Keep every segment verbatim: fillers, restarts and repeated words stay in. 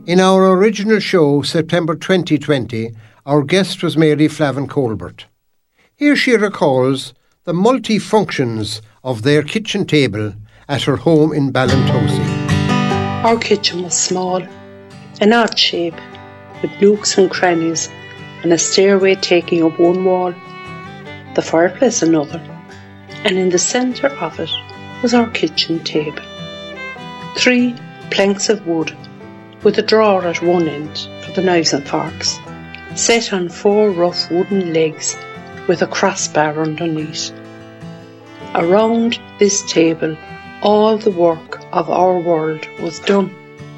In our original show, September twenty twenty, our guest was Mary Flavin Colbert. Here she recalls the multi-functions of their kitchen table at her home in Ballintosie. Our kitchen was small, an odd shape, with nooks and crannies, and a stairway taking up one wall, the fireplace another, and in the centre of it was our kitchen table. Three planks of wood, with a drawer at one end for the knives and forks, set on four rough wooden legs with a crossbar underneath. Around this table, all the work of our world was done.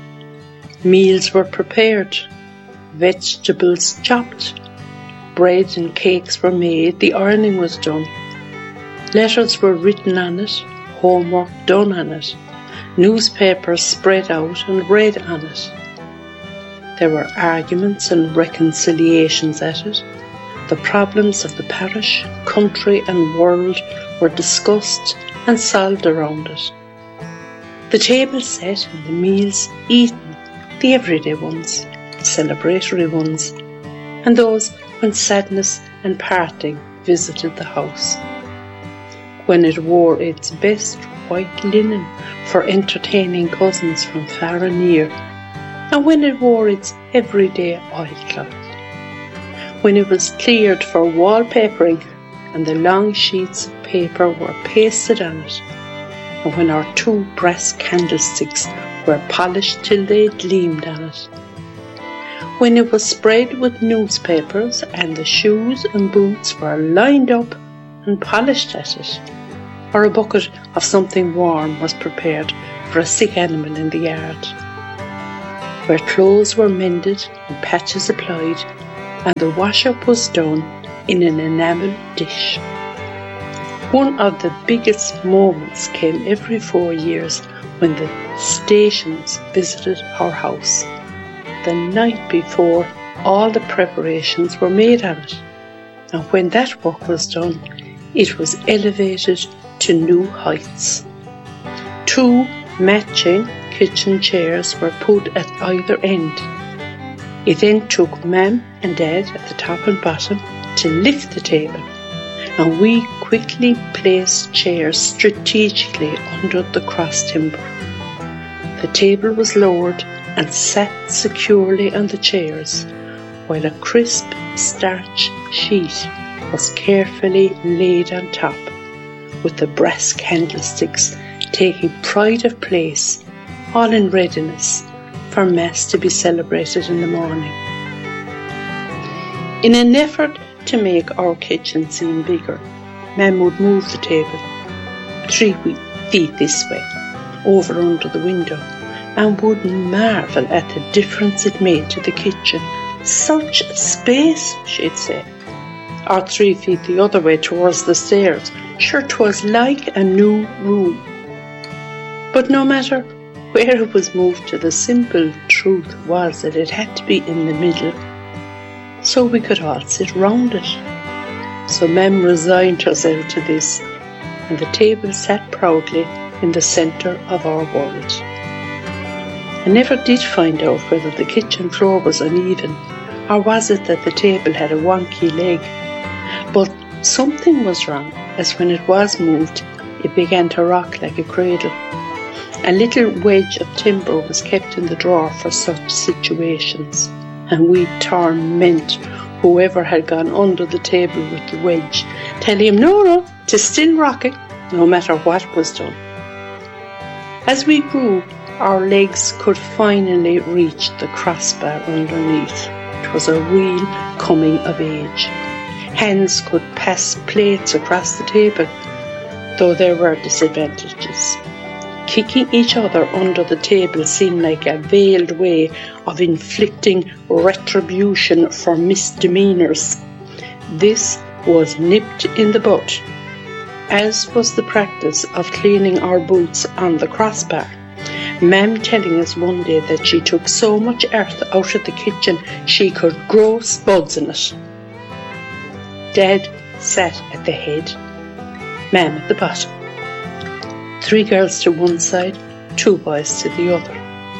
Meals were prepared, vegetables chopped, bread and cakes were made, the ironing was done. Letters were written on it, homework done on it, newspapers spread out and read on it. There were arguments and reconciliations at it. The problems of the parish, country and world were discussed and solved around it. The table set and the meals eaten, the everyday ones, the celebratory ones, and those when sadness and parting visited the house. When it wore its best white linen for entertaining cousins from far and near, and when it wore its everyday oilcloth. When it was cleared for wallpapering and the long sheets of paper were pasted on it, and when our two brass candlesticks were polished till they gleamed on it. When it was spread with newspapers and the shoes and boots were lined up and polished at it, or a bucket of something warm was prepared for a sick animal in the yard. Where clothes were mended and patches applied, and the wash-up was done in an enamel dish. One of the biggest moments came every four years when the stations visited our house. The night before, all the preparations were made on it, and when that work was done, it was elevated to new heights. Two matching kitchen chairs were put at either end. It then took Mam and Dad at the top and bottom to lift the table, and we quickly placed chairs strategically under the cross timber. The table was lowered and sat securely on the chairs, while a crisp starch sheet was carefully laid on top, with the brass candlesticks taking pride of place, all in readiness for Mass to be celebrated in the morning. In an effort to make our kitchen seem bigger, Mam would move the table three feet this way, over under the window, and would marvel at the difference it made to the kitchen. Such space, she'd say. Or three feet the other way towards the stairs. Sure, 'twas like a new room. But no matter where it was moved to, the simple truth was that it had to be in the middle, so we could all sit round it. So Mem resigned herself to this, and the table sat proudly in the centre of our world. I never did find out whether the kitchen floor was uneven, or was it that the table had a wonky leg. But something was wrong, as when it was moved, it began to rock like a cradle. A little wedge of timber was kept in the drawer for such situations, and we torment whoever had gone under the table with the wedge, telling him, no, no, 'tis still rocking, no matter what was done. As we grew, our legs could finally reach the crossbar underneath. It was a real coming of age. Hands could pass plates across the table, though there were disadvantages. Kicking each other under the table seemed like a veiled way of inflicting retribution for misdemeanours. This was nipped in the bud, as was the practice of cleaning our boots on the crossbar. Mam telling us one day that she took so much earth out of the kitchen she could grow spuds in it. Dad sat at the head, Mam at the bottom. Three girls to one side, two boys to the other.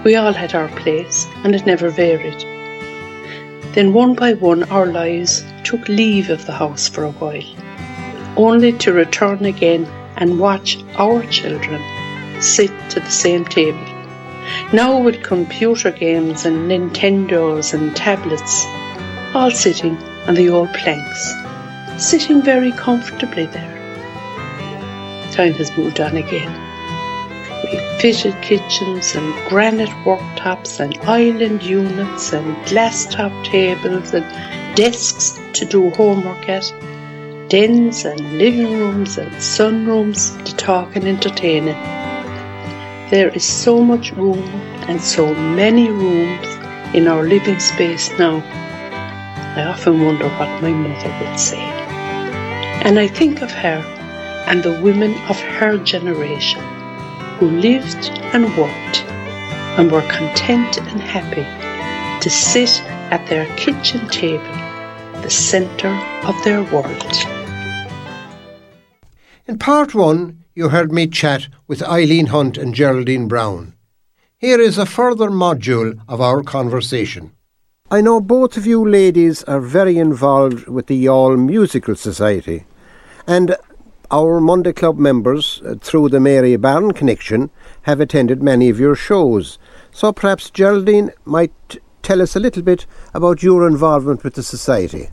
We all had our place, and it never varied. Then one by one our lives took leave of the house for a while, only to return again and watch our children sit to the same table. Now with computer games and Nintendos and tablets, all sitting on the old planks, sitting very comfortably there. Time has moved on again. We've fitted kitchens and granite worktops and island units and glass top tables and desks to do homework at, dens and living rooms and sunrooms to talk and entertain in. There is so much room and so many rooms in our living space now. I often wonder what my mother would say. And I think of her and the women of her generation who lived and worked and were content and happy to sit at their kitchen table, the centre of their world. In part one, you heard me chat with Eileen Hunt and Geraldine Brown. Here is a further module of our conversation. I know both of you ladies are very involved with the Youghal Musical Society, and our Monday Club members, uh, through the Mary Barron connection, have attended many of your shows. So perhaps Geraldine might tell us a little bit about your involvement with the society.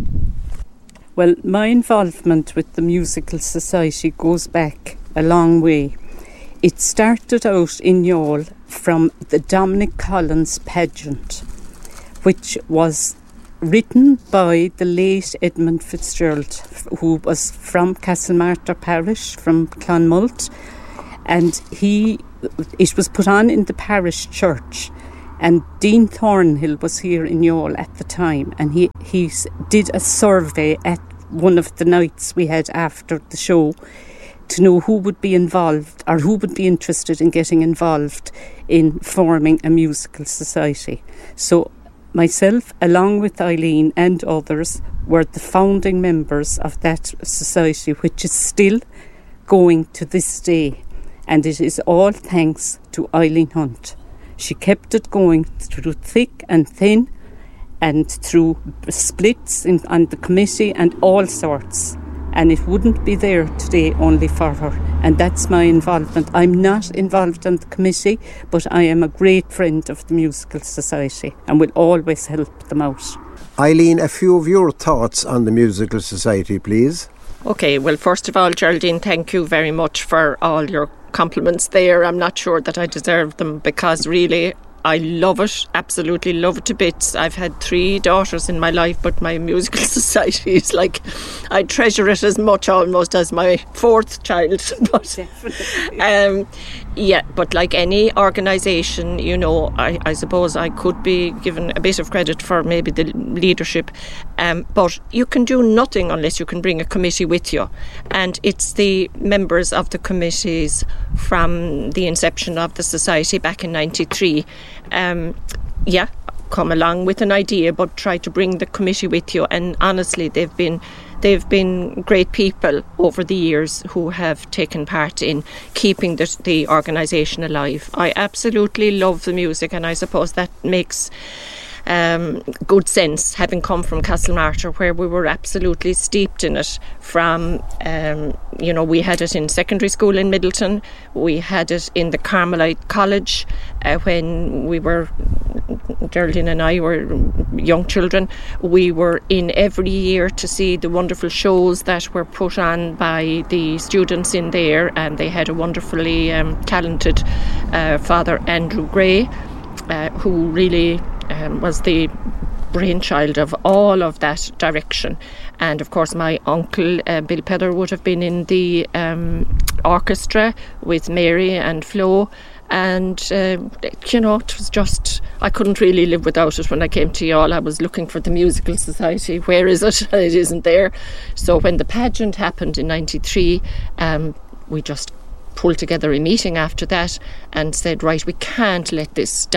Well, my involvement with the Musical Society goes back a long way. It started out in Youghal from the Dominic Collins pageant, which was written by the late Edmund Fitzgerald, who was from Castlemartyr Parish, from Clonmult, and he it was put on in the parish church, and Dean Thornhill was here in Youghal at the time, and he, he did a survey at one of the nights we had after the show to know who would be involved or who would be interested in getting involved in forming a musical society. So myself, along with Eileen and others, were the founding members of that society, which is still going to this day. And it is all thanks to Eileen Hunt. She kept it going through thick and thin and through splits in, on the committee and all sorts. And it wouldn't be there today only for her. And that's my involvement. I'm not involved in the committee, but I am a great friend of the Musical Society and will always help them out. Eileen, a few of your thoughts on the Musical Society, please. OK, well, first of all, Geraldine, thank you very much for all your compliments there. I'm not sure that I deserve them because really I love it, absolutely love it to bits. I've had three daughters in my life, but my Musical Society is like, I treasure it as much almost as my fourth child. But, um, yeah, but like any organisation, you know, I, I suppose I could be given a bit of credit for maybe the leadership, um, but you can do nothing unless you can bring a committee with you. And it's the members of the committees from the inception of the society back in ninety-three. Um, yeah, come along with an idea, but try to bring the committee with you. And honestly, they've been they've been great people over the years who have taken part in keeping the, the organisation alive. I absolutely love the music, and I suppose that makes Um, good sense, having come from Castlemartyr, where we were absolutely steeped in it from, um, you know, we had it in secondary school in Middleton, we had it in the Carmelite College uh, when we were, Geraldine and I were young children. We were in every year to see the wonderful shows that were put on by the students in there, and they had a wonderfully um, talented uh, Father Andrew Gray, uh, who really Um, was the brainchild of all of that direction. And of course my uncle uh, Bill Pedder would have been in the um, orchestra with Mary and Flo, and uh, you know, it was just, I couldn't really live without it. When I came to Youghal, I was looking for the Musical Society. Where is it? It isn't there. So when the pageant happened in ninety-three, um, we just pulled together a meeting after that and said, right, we can't let this die.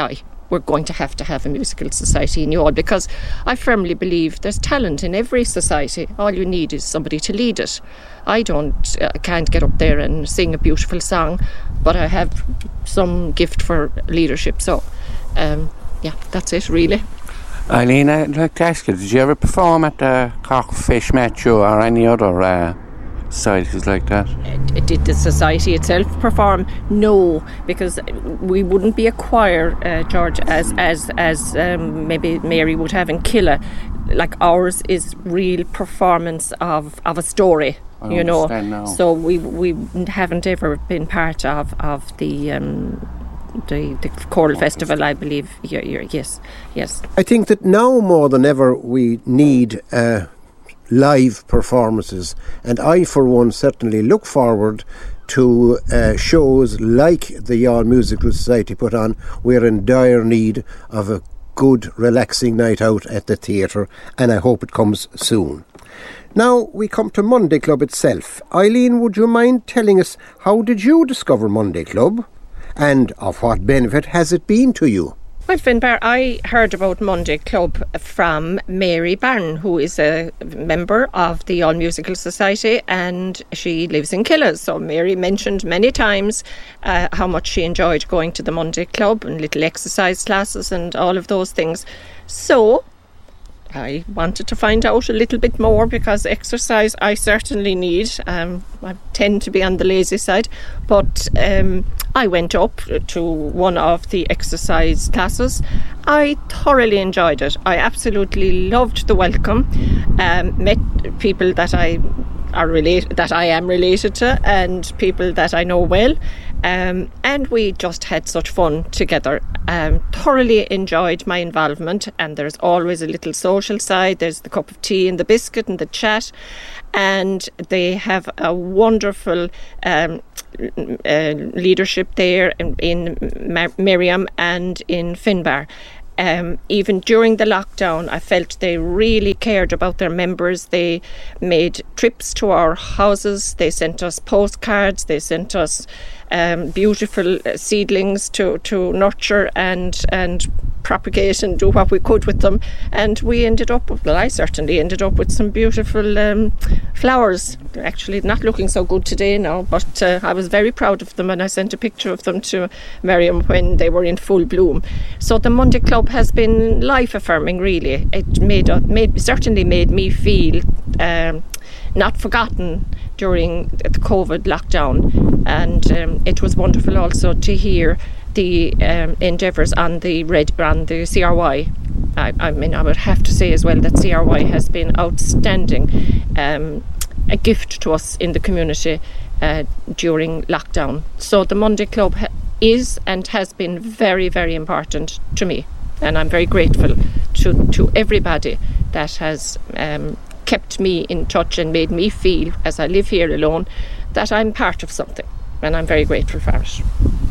we're going to have to have a musical society in Youghal, because I firmly believe there's talent in every society. All you need is somebody to lead it. I don't, uh, can't get up there and sing a beautiful song, but I have some gift for leadership. So, um, yeah, that's it really. Eileen, I'd like to ask you, did you ever perform at the Cork Fish Match or any other uh, societies like that? Did the society itself perform? No, because we wouldn't be a choir, uh, George, as as as um, maybe Mary would have in Killa. Like ours is real performance of, of a story, I you know. Now. So we we haven't ever been part of of the. Um, The, the choral festival, I believe. Yeah, yeah, yes, yes. I think that now more than ever we need uh, live performances, and I, for one, certainly look forward to uh, shows like the Youghal Musical Society put on. We're in dire need of a good, relaxing night out at the theatre, and I hope it comes soon. Now we come to Monday Club itself. Eileen, would you mind telling us, how did you discover Monday Club? And of what benefit has it been to you? Well, Finbar, I heard about Monday Club from Mary Barron, who is a member of the Youghal Musical Society, and she lives in Killa. So Mary mentioned many times uh, how much she enjoyed going to the Monday Club and little exercise classes and all of those things. So I wanted to find out a little bit more, because exercise I certainly need. Um, I tend to be on the lazy side, but um, I went up to one of the exercise classes. I thoroughly enjoyed it. I absolutely loved the welcome. Um, met people that I are related, that I am related to, and people that I know well. Um, and we just had such fun together. Um, thoroughly enjoyed my involvement, and there's always a little social side. There's the cup of tea and the biscuit and the chat, and they have a wonderful um, uh, leadership there in, in Mar- Miriam and in Finbar. Um, even during the lockdown, I felt they really cared about their members. They made trips to our houses. They sent us postcards. They sent us um, beautiful seedlings to, to nurture and and propagate and do what we could with them. And we ended up, well, I certainly ended up with some beautiful um, flowers. They're actually not looking so good today now, but uh, I was very proud of them, and I sent a picture of them to Miriam when they were in full bloom. So the Monday Club has been life-affirming, really. It made, uh, made certainly made me feel um, not forgotten during the COVID lockdown, and um, it was wonderful also to hear the um, endeavours on the red on the C R Y. I, I mean, I would have to say as well that C R Y has been outstanding, um, a gift to us in the community uh, during lockdown. So the Monday Club ha- is and has been very, very important to me, and I'm very grateful to to everybody that has um, kept me in touch and made me feel, as I live here alone, that I'm part of something, and I'm very grateful for it.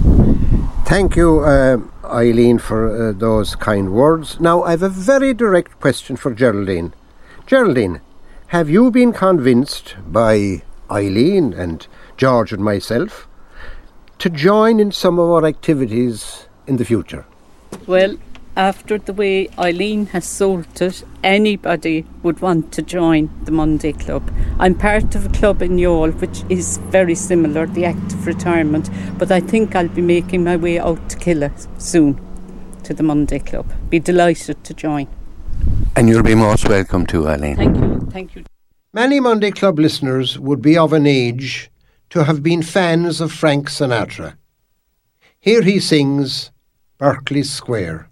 Thank you, uh, Eileen, for uh, those kind words. Now, I have a very direct question for Geraldine. Geraldine, have you been convinced by Eileen and George and myself to join in some of our activities in the future? Well, after the way Eileen has sold it, anybody would want to join the Monday Club. I'm part of a club in Youghal which is very similar, the Active Retirement, but I think I'll be making my way out to Killa soon to the Monday Club. Be delighted to join. And you'll be most welcome too, Eileen. Thank you. Thank you. Many Monday Club listeners would be of an age to have been fans of Frank Sinatra. Here he sings Berkeley Square.